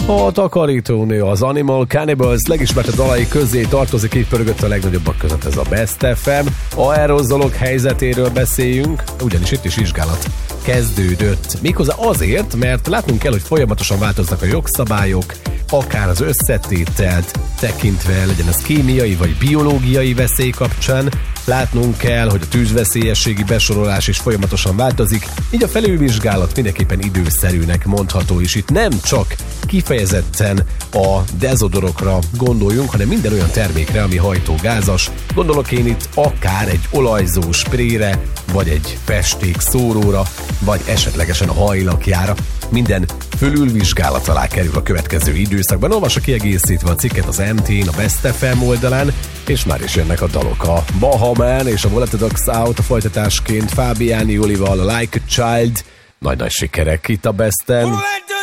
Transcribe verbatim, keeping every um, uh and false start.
A takarítónő, az Animal Cannibals legismertebb dalai közé tartozik, így pörögött a legnagyobbak között ez a Best ef em. Aerozolok helyzetéről beszéljünk, ugyanis itt is vizsgálat kezdődött. Méghozzá azért, mert látnunk kell, hogy folyamatosan változnak a jogszabályok, akár az összetételt tekintve, legyen ez kémiai vagy biológiai veszély kapcsán. Látnunk kell, hogy a tűzveszélyességi besorolás is folyamatosan változik, így a felülvizsgálat mindenképpen időszerűnek mondható, és itt nem csak kifejezetten a dezodorokra gondoljunk, hanem minden olyan termékre, ami hajtógázas. Gondolok én itt akár egy olajzó sprére, vagy egy festék szóróra, vagy esetlegesen a hajlakjára. Minden fölülvizsgálat alá kerül a következő időszakban. Olvassa kiegészítve a cikket az em té-n, a Best ef em oldalán, és már is jönnek a dalok. A Bahaman és a Let the Dogs Out a folytatásként Fábiáni Olival, a Like a Child. Nagy-nagy sikerek itt a Besten.